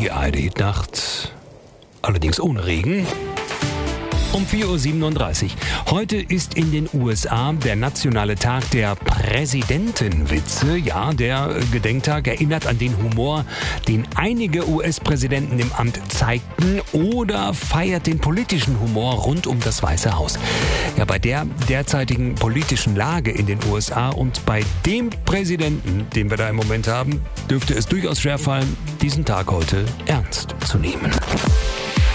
die ARD-Nacht, allerdings ohne Regen. Um 4.37 Uhr. Heute ist in den USA der nationale Tag der Präsidentenwitze. Ja, der Gedenktag erinnert an den Humor, den einige US-Präsidenten im Amt zeigten, oder feiert den politischen Humor rund um das Weiße Haus. Ja, bei der derzeitigen politischen Lage in den USA und bei dem Präsidenten, den wir da im Moment haben, dürfte es durchaus schwerfallen, diesen Tag heute ernst zu nehmen.